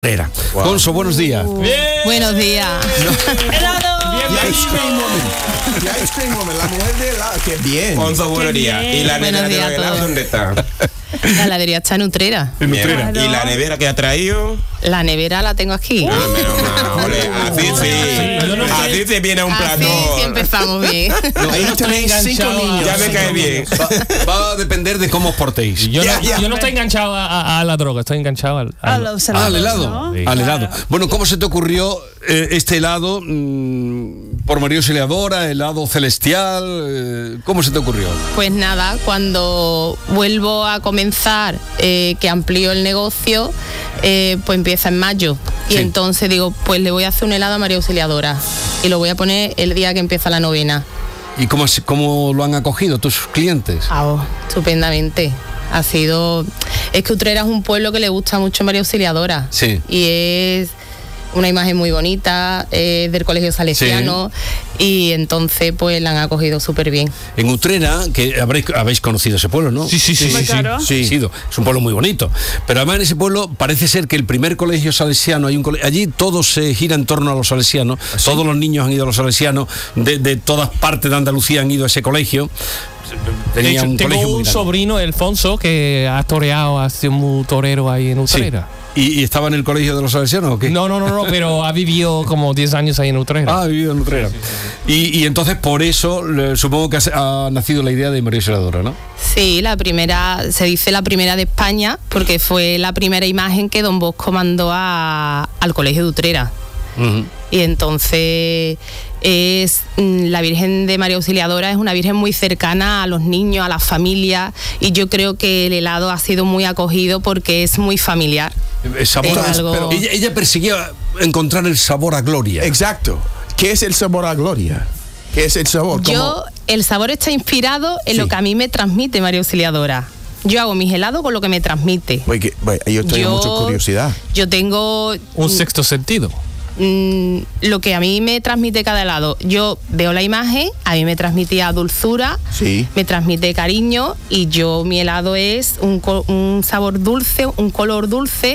Wow. Conso, buenos días. Buenos días. ¡Helado! La Ice Cream Woman, la mujer de helado. ¡Qué bien! Conso, buenos días. ¿Y la nevera de los helados dónde está? La heladería está en Utrera. En Utrera. ¿Y la nevera que ha traído? La nevera la tengo aquí. Ah, menos mal, ole, así sí. Así se viene un plato. Así sí empezamos bien. Ahí tenéis 5 niños. Ya me cae bien. Va a depender de cómo os portéis. Yo no estoy enganchado a la droga, estoy enganchado al al helado. ¿no? Sí. Al helado. Bueno, ¿cómo se te ocurrió este helado? ¿Por María Auxiliadora? ¿Helado celestial? ¿Cómo se te ocurrió? Pues nada, cuando vuelvo a comenzar, que amplío el negocio, pues empieza en mayo. Y Sí. entonces digo, pues le voy a hacer un helado a María Auxiliadora. Y lo voy a poner el día que empieza la novena. ¿Y cómo lo han acogido tus clientes? Estupendamente. Es que Utrera es un pueblo que le gusta mucho María Auxiliadora. Sí. Y es una imagen muy bonita, del colegio salesiano. Y entonces pues la han acogido súper bien. En Utrera, que habéis conocido ese pueblo, ¿no? Sí. Claro. Sí. Es un pueblo muy bonito. Pero además en ese pueblo parece ser que el primer colegio salesiano, allí todo se gira en torno a los salesianos. ¿Sí? Todos los niños han ido a los salesianos, de todas partes de Andalucía han ido a ese colegio. De Tenía hecho, un tengo colegio muy un grande. sobrino, Alfonso, que ha toreado, ha sido un torero ahí en Sí. Utrera. ¿Y estaba en el colegio de los salesianos o qué? No, pero ha vivido como 10 años ahí en Utrera. Ha vivido en Utrera. Y entonces por eso supongo que ha nacido la idea de María Auxiliadora, ¿no? Sí, se dice la primera de España, porque fue la primera imagen que Don Bosco mandó al colegio de Utrera. Uh-huh. Y entonces la Virgen de María Auxiliadora es una virgen muy cercana a los niños, a las familias, y yo creo que el helado ha sido muy acogido porque es muy familiar. Sabor Es algo- pero ella perseguía encontrar el sabor a gloria. Exacto. ¿Qué es el sabor a gloria? ¿Qué es el sabor? El sabor está inspirado en Sí. lo que a mí me transmite María Auxiliadora. Yo hago mis helados con lo que me transmite. Yo tengo mucha curiosidad. Yo tengo Un sexto sentido. lo que a mí me transmite cada helado. Yo veo la imagen, a mí me transmitía dulzura, Sí. me transmite cariño, y mi helado es un sabor dulce, un color dulce,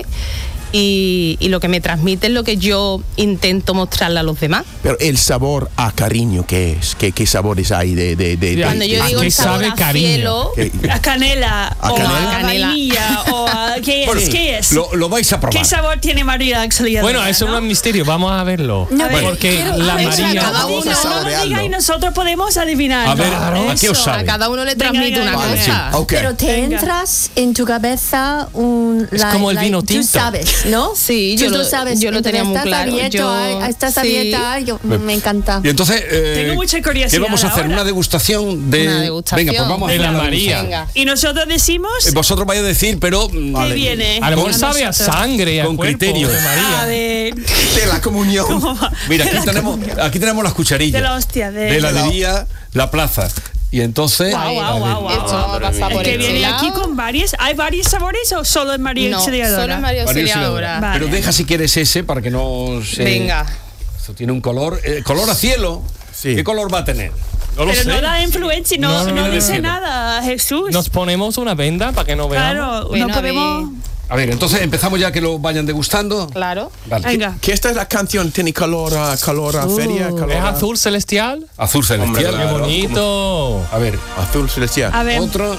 y lo que me transmite es lo que yo intento mostrarle a los demás. Pero el sabor a cariño, ¿qué es? ¿Qué sabores hay de Cuando yo digo qué el sabor sabe a cariño? cielo, A canela, ¿A o canela? a vainilla, o a... ¿Qué es? Bueno, ¿Qué es? Lo vais a probar. ¿Qué sabor tiene María Auxiliadora? Bueno, eso es un misterio, vamos a verlo. A ver, Porque la a ver, María... cada no uno lo saborearlo. diga y nosotros podemos adivinar. A ver, Claro. ¿a qué os Eso. sabe? a cada uno le transmite Venga, una venga, cosa. Ok. Pero te Venga. entras en tu cabeza Es como el vino tinto. Tú sabes, ¿no? Sí, Tú yo lo lo sabes. yo lo tenía muy Estás claro. abierto, estás sí. abierta, me encanta. Y entonces, Tengo mucha curiosidad ¿qué vamos a hacer? ahora. ¿Una degustación de...? Una degustación. Venga, pues vamos a De hacer la una María. degustación. Venga. Y nosotros decimos Vosotros vais a decir, pero... que viene. A lo mejor sabe a nosotros. sangre, a Con cuerpo criterio. de María. Ah, de De la comunión. ¿cómo va? Mira, De aquí tenemos las cucharillas. de la hostia, de De la heladería La Plaza. Y entonces... Guau. Esto va a pasar por que el viene helado. aquí con varias. ¿Hay varios sabores o solo en María No, Auxiliadora? solo es María María Auxiliadora. Auxiliadora. Vale. Pero deja si quieres ese para que no se... Venga. Esto tiene un color... color a cielo. Sí. ¿Qué color va a tener? No lo Pero sé. no da influencia, no No, dice no. nada, Jesús. Nos ponemos una venda para que no veamos. Claro, Bueno, no a podemos. A ver, entonces empezamos ya que lo vayan degustando. Claro. Vale. Venga. ¿Qué esta es la canción? ¿Tiene color a feria? Color ¿Es a- azul celestial? Azul celestial. Qué bonito. A ver, Azul celestial. A ver. otro.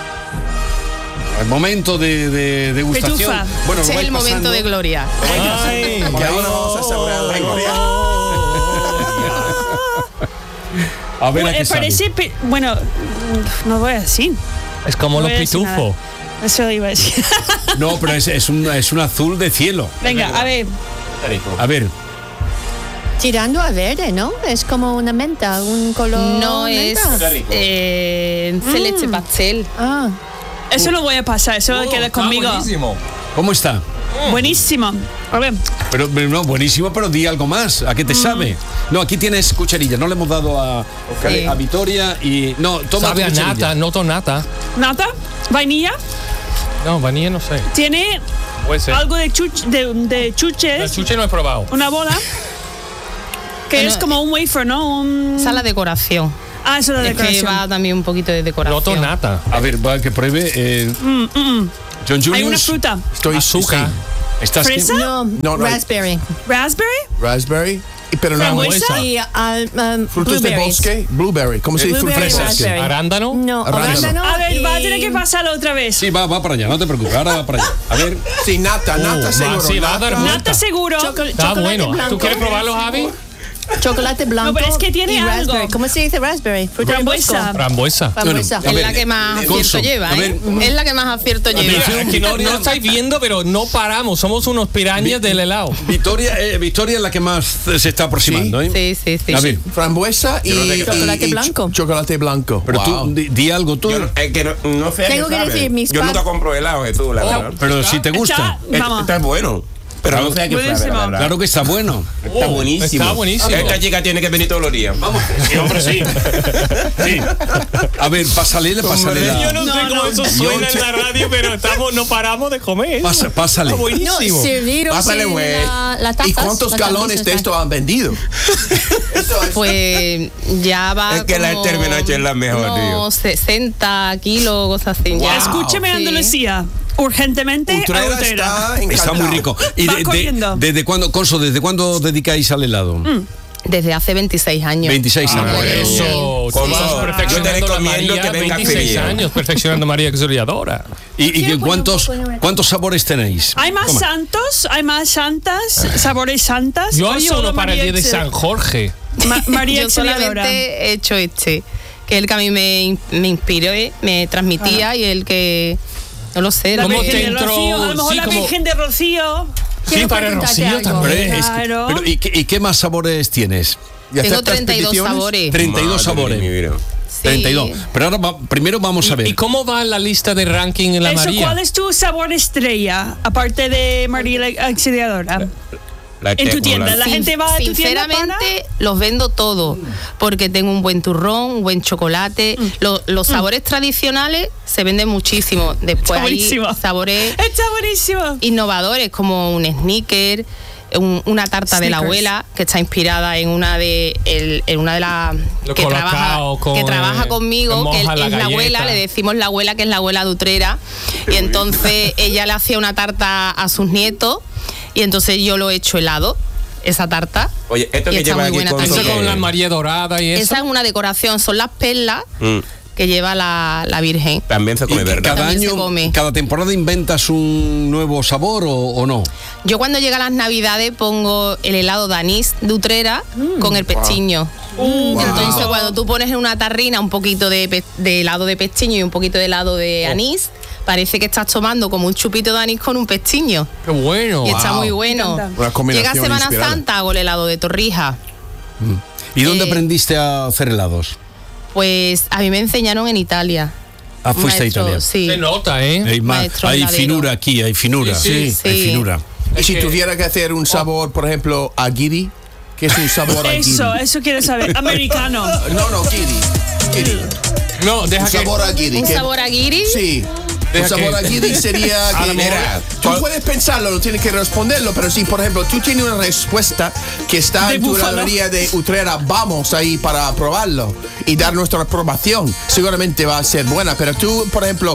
El momento de degustación. Petufa. Bueno, Ese lo es vais el momento pasando. de gloria. Ay, Que ahora vamos a saborear la gloria. A ver a qué sabe. Parece. Bueno, no voy a decir. es como No los voy a decir pitufos. nada. Eso iba a decir. No, pero es un azul de cielo. Venga, a ver. A ver, Tirando a verde, ¿no? Es como una menta, un color No es menta. celeste pastel. Ah, Eso no voy a pasar, eso queda conmigo. ¿cómo está? Buenísimo. A ver. Pero no, buenísimo, pero di algo más. ¿A qué te sabe? No, aquí tienes cucharilla. No le hemos dado a Vitoria y... No, toma Sabe tu a cucharilla. nata, noto nata. Nata, vainilla, No, vanilla no sé. tiene Puede ser. algo de El chuches, chuche no he probado. una bola, que Bueno, es como un wafer, ¿no? Esa es la decoración. Ah, eso es la Es que decoración. va también un poquito de decoración. Noto nata. A ver, va, que pruebe. John Julius. Hay una fruta. Estoy Azúcar. ¿Estás qué? ¿Fresa? No, No, raspberry. ¿Raspberry? Raspberry. Pero no. ¿Frambuesa? Y Frutos de blueberries. bosque. Blueberry. ¿Cómo se dice? Blueberry, Frutos de bosque. raspberry. Arándano. No, Arándano. arándano. A ver, va a y- tener que pasarlo otra vez. Sí, va para allá, no te preocupes, ahora va para allá. A ver, Sí, nata seguro. sí, va a dar nata. vuelta. Nata seguro. Está chocolate bueno. blanco. ¿Tú quieres probarlo, Javi? Chocolate blanco. No, pero es que tiene y algo. raspberry. ¿Cómo se dice raspberry? Fruta de Frambuesa. bosque. Frambuesa. Frambuesa. Bueno, a Es ver, la que más acierto Gonzo, lleva, a ver, ¿eh? Es la que más acierto lleva. Mira, es que no estáis viendo, pero no paramos. Somos unos pirañas del helado. Victoria es la que más se está aproximando, ¿eh? Sí. A ver, Frambuesa y Chocolate blanco. Chocolate blanco. pero Wow. tú, di algo tú. Es que no sé. Tengo que decir, mis Yo nunca compro helado, Jesús, la verdad. Pero si te gusta. Vamos. Está bueno. Pero no sé a qué sabe, Buenísimo. la verdad. Claro que está bueno. Está buenísimo. Está buenísimo. Esta chica tiene que venir todos los días. Vamos. Sí, hombre, sí. Sí. A ver, pásale Yo la. no sé cómo eso suena en la radio, pero no paramos de comer. Pásale. Está No, buenísimo. serviros Pásale, en güey. la taza. ¿Y cuántos galones de esto han vendido? Pues ya va. Es que la como Terminache es la mejor, tío. unos 60 kilos, cosas así. Ya. Escúcheme, Sí. Andalucía. Urgentemente a Utrera Utrera. está Está encantado. muy rico. ¿Y Va corriendo. desde cuándo, Conso, desde cuándo dedicáis al helado? Desde hace 26 años. 26 años. Por eso, ¿Cómo? estás Yo te perfeccionando la recomiendo María, que venga 26 frío. años perfeccionando María Auxiliadora. ¿Y cuántos sabores tenéis? ¿Hay más Toma. santos? ¿Hay más santas? ¿Sabores santas? Yo ¿O haría solo uno para el María día de Exe- San Jorge. María Yo Auxiliadora. solamente he hecho este, que es el que a mí me inspiró, me transmitía y el que, no lo sé, La ¿Cómo Virgen te de entró? Rocío, a lo mejor Sí, la como- Virgen de Rocío. Sí, Quiero para el preguntarte Rocío algo. también. Claro. Pero, ¿y qué más sabores tienes? ¿Y tengo aceptas 32 peticiones? sabores. 32 Madre sabores. de mi vida. Sí. 32. Pero ahora primero vamos a ver. ¿Y cómo va la lista de ranking en la Eso, María? ¿cuál es tu sabor estrella? Aparte de María la Auxiliadora. La En tu tienda. la- La gente va a tu tienda para... Sinceramente, los vendo todos, porque tengo un buen turrón, un buen chocolate. Los sabores tradicionales se venden muchísimo. Después Está hay buenísimo. sabores Está buenísimo. innovadores como un sneaker, una tarta de la Snickers. abuela que está inspirada en una de las Lo que colocado con, trabaja conmigo, que moja la es la galleta. abuela, le decimos la abuela, que es la abuela de Utrera, y entonces ella le hacía una tarta a sus nietos y entonces yo lo he hecho helado, esa tarta. Oye, esto Y que está lleva muy aquí buena con también. Eso con la María Dorada y eso. Esa es una decoración, son las perlas Mm, que lleva la Virgen. también se come, ¿Y ¿verdad? cada También se año, come. cada temporada inventas un nuevo sabor o no? Yo cuando llega las navidades pongo el helado de anís de Utrera con el pestiño. Entonces cuando tú pones en una tarrina un poquito de helado de pestiño y un poquito de helado de anís, parece que estás tomando como un chupito de anís con un pestiño. Qué bueno. Y está muy Me bueno. encanta. Una combinación Llega Semana inspirada. Santa, hago el helado de torrija. ¿Y dónde Eh, aprendiste a hacer helados? Pues a mí me enseñaron en Italia. Ah, fuiste Maestro, a Italia. Sí. Se nota, ¿eh? Maestro Hay heladero. finura aquí, hay finura. Sí, sí. Hay Sí. finura. Y si tuviera que hacer un sabor, por ejemplo, aguiri, ¿qué es un sabor aguiri? Eso quiero saber. Americano. No, guiri. No, deja Un que... sabor aguiri. ¿Un que- sabor a guiri? Sí. Deja Un sabor que- aguiri sería A que lo mejor- tú puedes pensarlo, no tienes que responderlo, pero si por ejemplo tú tienes una respuesta que está De en tu búfalo. heladería de Utrera, vamos ahí para probarlo y dar nuestra aprobación. Seguramente va a ser buena, pero tú, por ejemplo,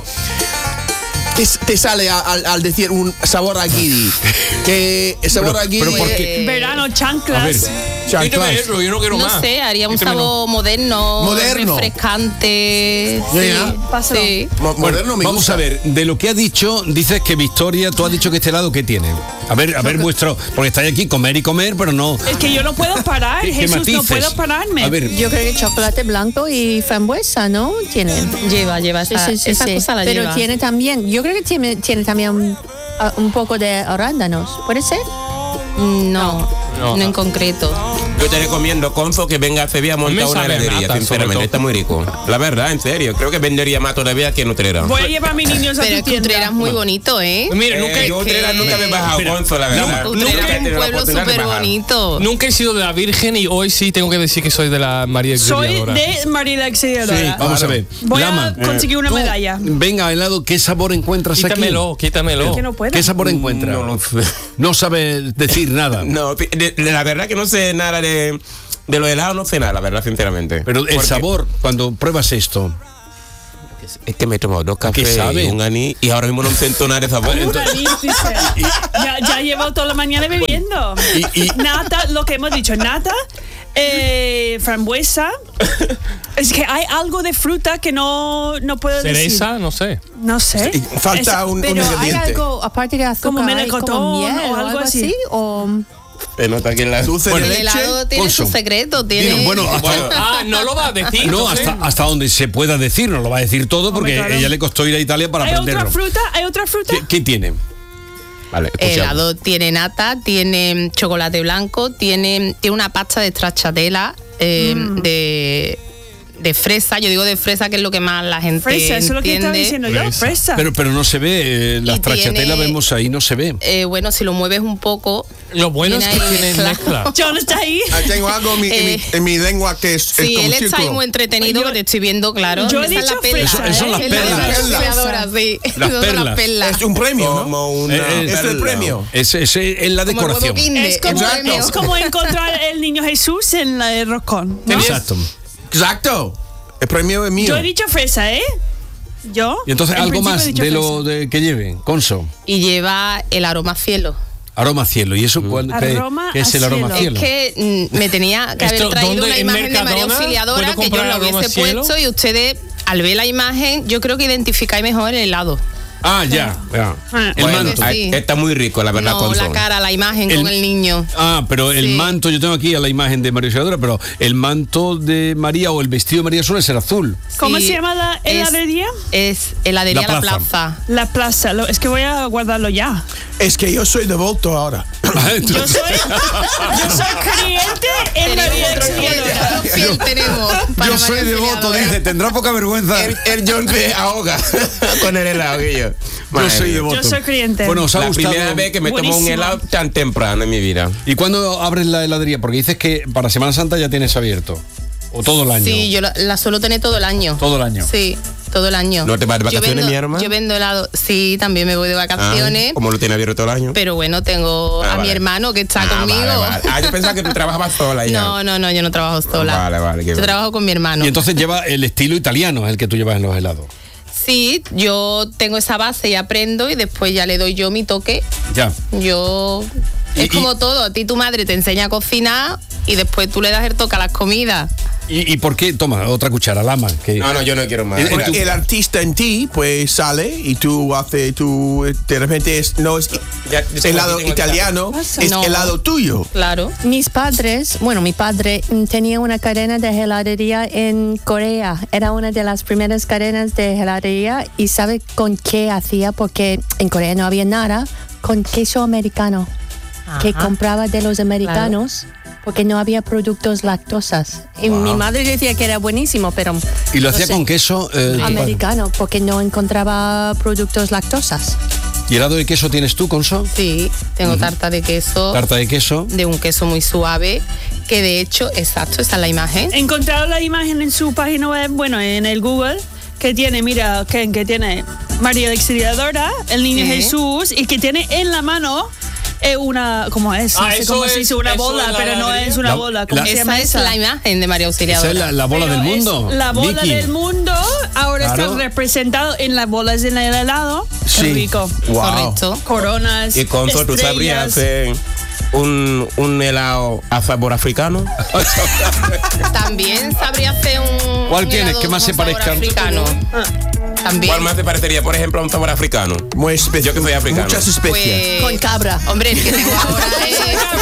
te sale al decir un sabor aguiri, que el sabor Pero- aguiri pero ¿por qué? Verano, chanclas. Quítame eso, yo no quiero más. No sé, haría un Quítamelo. sabor moderno, Moderno. refrescante. Ya, Sí, ya. Pásalo. sí. moderno me Vamos gusta. a ver, de lo que ha dicho, dices que Victoria, tú has dicho que este helado ¿qué tiene? A ver vuestro, porque estáis aquí comer y comer, pero no. Es que yo no puedo parar, ¿Qué Jesús, no matices? puedo pararme. A ver, Yo creo que chocolate blanco y frambuesa, ¿no? Tiene. Lleva esa, esa cosa la Pero lleva. tiene también, yo creo que tiene también un poco de arándanos. ¿Puede ser? No, No. no en concreto. Yo te recomiendo, Conzo, que venga a Sevilla a me montar una sabe a heladería, nata, sobre sinceramente. todo. Está muy rico. La verdad, en serio. Creo que vendería más todavía que en Utrera. Voy a llevar a mis niños a Pero tu es que tienda. Utrera es muy bonito, ¿eh? Mira, Yo Utrera nunca me he bajado, Espera, Conzo, la verdad. Utrera Nunca he es un tenido la pueblo oportunidad de súper bajar. bonito. Nunca he sido de la Virgen y hoy sí tengo que decir que soy de la María Soy Auxiliadora. de María Auxiliadora. vamos a ver. Voy Lama, a conseguir una tú, medalla. Venga, helado, ¿qué sabor encuentras Quítamelo. Que no puedo. aquí? ¿Qué sabor encuentras? No lo sé. No sabes decir nada. No, la verdad que no sé nada de los helados, no sé nada, la verdad, sinceramente. Pero el Porque- sabor, cuando pruebas esto, Es que me he tomado 2 ¿Qué cafés sabe? y un anís y ahora mismo no me siento nada de sabor. Un anís, dice. Ya llevo toda la mañana bebiendo. Nata, lo que hemos dicho, nata, frambuesa. Es que hay algo de fruta que no puedo decir. Cereza, no sé. No sé. Falta un Pero hay ingrediente. algo, aparte de azúcar, Como hay melocotón como miel o algo así. o... Se nota que la... Dulce Bueno, de El leche. helado tiene Conso. su secreto, tiene... Digo, bueno, hasta, No lo va a decir. no, sé. hasta donde se pueda decir, no lo va a decir todo porque claro. ella le costó ir a Italia para ¿Hay aprenderlo. otra fruta? ¿Qué tiene? Vale, El escuchamos. helado tiene nata, tiene chocolate blanco, tiene una pasta de stracciatella de fresa. Yo digo de fresa, que es lo que más la gente Fresa, eso es lo que estaba entiende. diciendo yo. Fresa. Pero no se ve, la Y stracciatella tiene- vemos ahí, no se ve. Bueno, si lo mueves un poco... Lo bueno es que Tiene ahí tiene mezcla. mezcla. John está ahí. Tengo algo en mi lengua que es Sí, como él un está ahí círculo. muy entretenido, Yo- que te estoy viendo, claro. yo he Esa es dicho la perla. fresa, Eso son las Es la perlas. auxiliadora, sí. Las Esas son perlas. las perlas. Es un premio, ¿no? Como una Es Es el perla. premio. Es la Como el huevo decoración. Kinder, Es como, el premio. es como encontrar el niño Jesús en el roscón, ¿no? Exacto. Exacto. El premio es mío. Yo he dicho fresa, ¿eh? Yo. Y entonces en algo principio más he dicho de fresa. lo de que lleve, Conso. Y lleva el aroma cielo. Aroma cielo. ¿Y eso Aroma qué es el a aroma cielo. cielo? Es que me tenía que haber Esto, traído ¿dónde? una ¿En imagen de María Mercadona? Auxiliadora ¿Puedo que yo comprar la aroma hubiese cielo? puesto y ustedes, al ver la imagen, yo creo que identificáis mejor el helado. Ah, ya. Ah. El Bueno, manto. Sí. está muy rico, la verdad, No, con la son. cara, la imagen El- con el niño. Ah, pero el Sí. manto, yo tengo aquí a la imagen de María Auxiliadora, pero el manto de María o el vestido de María suele ser azul. ¿Cómo Sí, se llama la heladería? Es heladería La La Plaza. Plaza. La plaza. Es que voy a guardarlo ya. Es que yo soy devoto ahora. Yo soy creyente en María Auxiliadora. Fiel tenemos. para Yo soy María devoto, Auxiliadora. dice, tendrá poca vergüenza. El John se ahoga con el helado que yo. Yo soy devoto. Yo soy creyente. Bueno, ¿os ha La gustado? primera vez que me tomo un Buenísimo. helado tan temprano en mi vida. ¿Y cuándo abres la heladería? Porque dices que para Semana Santa ya tienes abierto. O todo el año. Sí, yo la suelo tener todo el año. Todo el año. Sí, todo el año. ¿No te vas de Yo vacaciones, vendo- mi hermana? Yo vendo helado. Sí, también me voy de vacaciones. Como lo tiene abierto todo el año. Pero bueno, tengo Ah, a mi vale. hermano que está conmigo. Vale, vale. Ah, yo pensaba que tú trabajabas sola ya. No, yo no trabajo sola. Vale, qué Yo bueno. trabajo con mi hermano. Y entonces lleva el estilo italiano, es el que tú llevas en los helados. Sí, yo tengo esa base y aprendo y después ya le doy yo mi toque. Ya. Yo... Y- Es como todo, a ti tu madre te enseña a cocinar y después tú le das el toque a las comidas. ¿Y por qué? Toma, otra cuchara, lama. Que... No, yo no quiero más. En tu- El artista en ti, pues sale y tú de repente no es Ya, helado tengo que- italiano, es No. helado tuyo. Claro. Mis padres, bueno, mi padre tenía una cadena de heladería en Corea. Era una de las primeras cadenas de heladería y ¿sabe con qué hacía? Porque en Corea no había nada, con queso americano, que Ajá. compraba de los americanos. Porque no había productos lactosas. Y mi madre decía que era buenísimo, pero Y lo no hacía sé, con queso. americano, porque no encontraba productos lactosas. ¿Y helado de queso tienes tú, Conso? Sí, tengo tarta de queso. Tarta de queso. De un queso muy suave, que de hecho, exacto, esta es la imagen. He encontrado la imagen en su página web, bueno, en el Google, que tiene, mira, que tiene María Auxiliadora, el niño Sí. Jesús, y que tiene en la mano una, ¿cómo es? Ah, No sé eso cómo se es- dice, una eso bola, es la pero no heladería. es una La- bola. ¿Cómo se Esa llama es esa? la imagen de María Esa Auxiliadora. es la bola Pero del es mundo. La bola Vicky. del mundo ahora Claro. está representado en las bolas en el helado. Sí. Qué rico. Wow. Correcto. Coronas. Y con eso tú sabrías estrellas. hacer un helado a sabor africano. También sabría hacer un. ¿Cuál un tienes? helado ¿Qué más con se sabor parezca? africano. También. ¿Cuál más te parecería, por ejemplo, a un sabor africano? Muy especial. Yo que soy africano. Muchas especias. Pues, Con cabra. Hombre, el que tengo ahora es.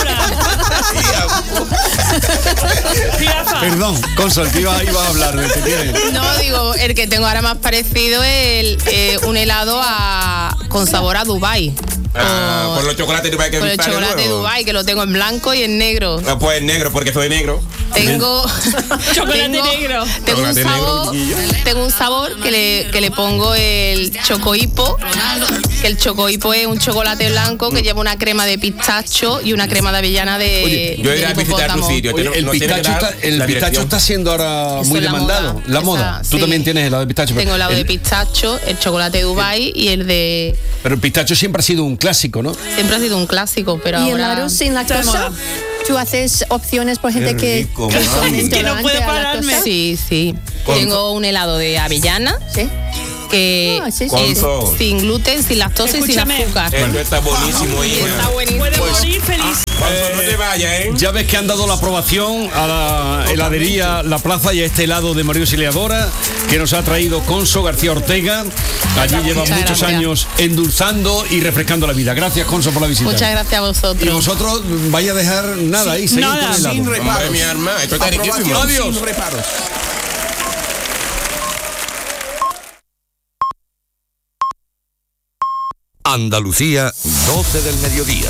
Jirafa. Perdón, Conso, el que iba a hablar del que tienes. No, digo, el que tengo ahora más parecido es un helado con sabor a Dubai. Con los chocolates de Dubai que Con el sale chocolate de nuevo. Dubai, que lo tengo en blanco y en negro. No, pues negro, porque soy negro. Tengo Chocolate negro. Tengo un Chocolate negro, sabor, chiquillo. tengo un sabor que le pongo el chocohipo, que el chocohipo es un chocolate blanco que lleva una crema de pistacho y una crema de avellana de Yo iré de a visitar tu hipopótamo. sitio. Oye, el No tiene que pistacho, dar el la pistacho dirección. está siendo ahora Eso muy es la demandado. moda. La moda. Esa, Tú sí. también tienes helado de pistacho. Tengo helado de pistacho, el chocolate de Dubai y el de... Pero el pistacho siempre ha sido un clásico, ¿no? Siempre ha sido un clásico, pero ¿Y ahora... helados sin lactosa? ¿Tú haces opciones por gente Qué rico, mami. Que no puedo intolerante a la pararme. lactosa? Sí. Tengo un helado de avellana Sí. que Sí. es sin gluten, sin lactosa y sin Escúchame. azúcar. Esto está buenísimo, Y hija. está buenísimo. Puede morir feliz. Panzo, no te vayas, ¿eh? Ya ves que han dado la aprobación a la heladería La Plaza y a este helado de María Auxiliadora que nos ha traído Conso García Ortega. Allí lleva Muchas muchos gracias. años endulzando y refrescando la vida. Gracias, Conso, por la visita. Muchas gracias a Y vosotros. vosotros vaya a dejar nada ahí, seguid nada. con el helado. Sin Hombre, reparos. mi arma, esto está Aprobación riquísimo. Adiós. sin reparos. Andalucía, 12 del mediodía.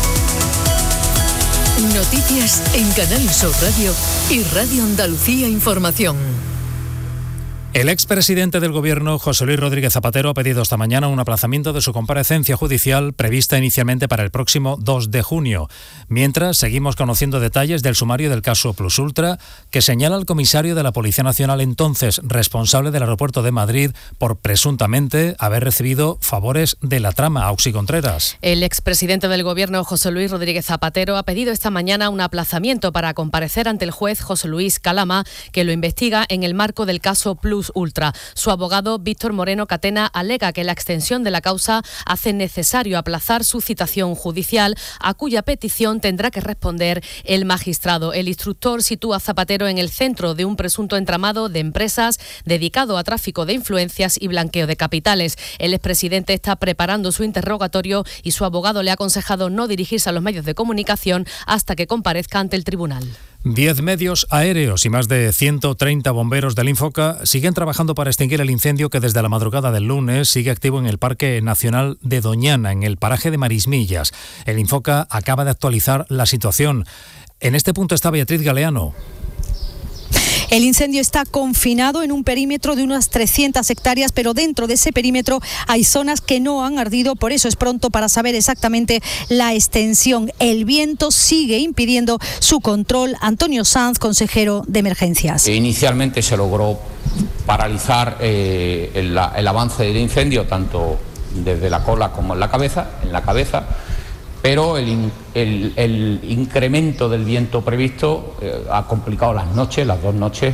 Noticias en Canal Sur Radio y Radio Andalucía Información. El expresidente del Gobierno, José Luis Rodríguez Zapatero, ha pedido esta mañana un aplazamiento de su comparecencia judicial prevista inicialmente para el próximo 2 de junio. Mientras, seguimos conociendo detalles del sumario del caso Plus Ultra, que señala al comisario de la Policía Nacional, entonces responsable del aeropuerto de Madrid, por presuntamente haber recibido favores de la trama. Auxi Contreras. El expresidente del Gobierno, José Luis Rodríguez Zapatero, ha pedido esta mañana un aplazamiento para comparecer ante el juez José Luis Calama, que lo investiga en el marco del caso Plus Ultra. Su abogado, Víctor Moreno Catena, alega que la extensión de la causa hace necesario aplazar su citación judicial, a cuya petición tendrá que responder el magistrado. El instructor sitúa a Zapatero en el centro de un presunto entramado de empresas dedicado a tráfico de influencias y blanqueo de capitales. El expresidente está preparando su interrogatorio y su abogado le ha aconsejado no dirigirse a los medios de comunicación hasta que comparezca ante el tribunal. 10 medios aéreos y más de 130 bomberos del Infoca siguen trabajando para extinguir el incendio que desde la madrugada del lunes sigue activo en el Parque Nacional de Doñana, en el paraje de Marismillas. El Infoca acaba de actualizar la situación. En este punto está Beatriz Galeano. El incendio está confinado en un perímetro de unas 300 hectáreas, pero dentro de ese perímetro hay zonas que no han ardido, por eso es pronto para saber exactamente la extensión. El viento sigue impidiendo su control. Antonio Sanz, consejero de Emergencias. Inicialmente se logró paralizar el avance del incendio, tanto desde la cola como en la cabeza, pero el incremento del viento previsto ha complicado las 2 noches.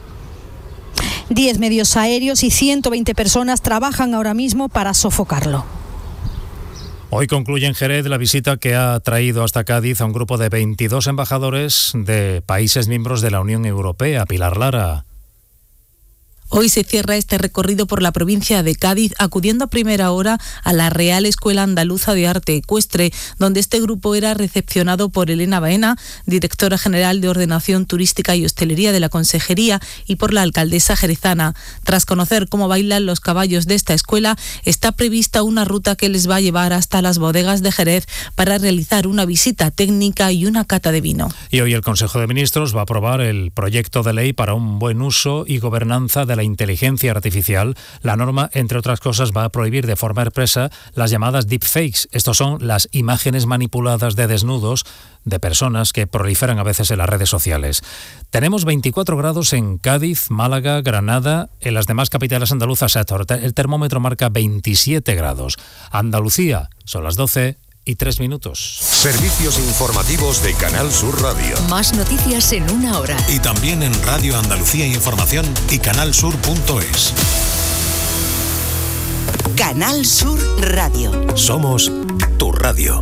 10 medios aéreos y 120 personas trabajan ahora mismo para sofocarlo. Hoy concluye en Jerez la visita que ha traído hasta Cádiz a un grupo de 22 embajadores de países miembros de la Unión Europea. Pilar Lara. Hoy se cierra este recorrido por la provincia de Cádiz, acudiendo a primera hora a la Real Escuela Andaluza de Arte Ecuestre, donde este grupo era recepcionado por Elena Baena, directora general de Ordenación Turística y Hostelería de la Consejería, y por la alcaldesa jerezana. Tras conocer cómo bailan los caballos de esta escuela, está prevista una ruta que les va a llevar hasta las bodegas de Jerez para realizar una visita técnica y una cata de vino. Y hoy el Consejo de Ministros va a aprobar el proyecto de ley para un buen uso y gobernanza de la inteligencia artificial. La norma, entre otras cosas, va a prohibir de forma expresa las llamadas deepfakes. Estos son las imágenes manipuladas de desnudos de personas que proliferan a veces en las redes sociales. Tenemos 24 grados en Cádiz, Málaga, Granada. En las demás capitales andaluzas el termómetro marca 27 grados. Andalucía, son las 12:03. Servicios informativos de Canal Sur Radio. Más noticias en una hora. Y también en Radio Andalucía Información y canalsur.es. Canal Sur Radio. Somos tu radio.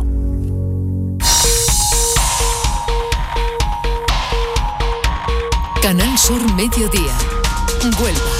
Canal Sur Mediodía. Huelva.